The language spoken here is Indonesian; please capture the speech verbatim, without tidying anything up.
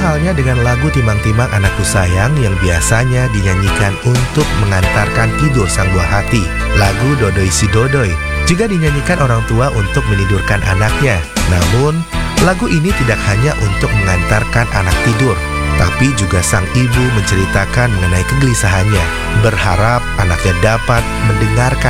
halnya dengan lagu Timang-Timang Anakku Sayang yang biasanya dinyanyikan untuk mengantarkan tidur sang buah hati. Lagu Dodoi Si Dodoi juga dinyanyikan orang tua untuk menidurkan anaknya. Namun, lagu ini tidak hanya untuk mengantarkan anak tidur, tapi juga sang ibu menceritakan mengenai kegelisahannya, berharap anaknya dapat mendengarkan